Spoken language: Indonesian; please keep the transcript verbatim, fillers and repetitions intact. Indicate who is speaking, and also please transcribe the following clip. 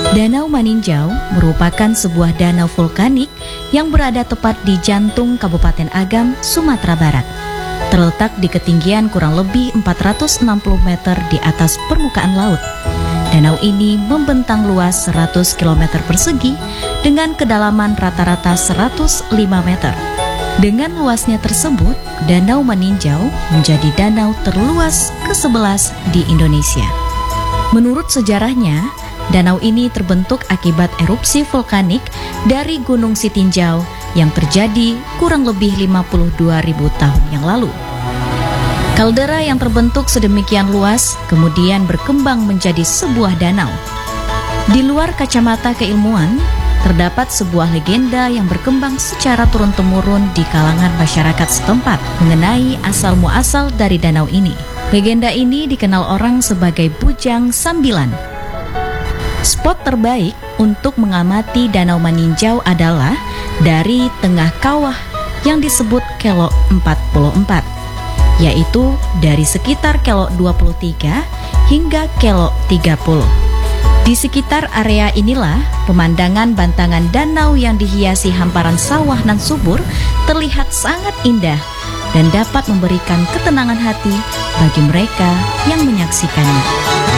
Speaker 1: Danau Maninjau merupakan sebuah danau vulkanik yang berada tepat di jantung Kabupaten Agam, Sumatera Barat. Terletak di ketinggian kurang lebih empat ratus enam puluh meter di atas permukaan laut. Danau ini membentang luas seratus kilometer persegi dengan kedalaman rata-rata seratus lima meter. Dengan luasnya tersebut, Danau Maninjau menjadi danau terluas kesebelas di Indonesia. Menurut sejarahnya, danau ini terbentuk akibat erupsi vulkanik dari Gunung Sitinjau yang terjadi kurang lebih lima puluh dua ribu tahun yang lalu. Kaldera yang terbentuk sedemikian luas kemudian berkembang menjadi sebuah danau. Di luar kacamata keilmuan, terdapat sebuah legenda yang berkembang secara turun-temurun di kalangan masyarakat setempat mengenai asal-muasal dari danau ini. Legenda ini dikenal orang sebagai Bujang Sambilan. Spot terbaik untuk mengamati Danau Maninjau adalah dari tengah kawah yang disebut Kelok empat puluh empat, yaitu dari sekitar Kelok dua puluh tiga hingga Kelok tiga puluh. Di sekitar area inilah pemandangan bantangan danau yang dihiasi hamparan sawah nan subur terlihat sangat indah dan dapat memberikan ketenangan hati bagi mereka yang menyaksikannya.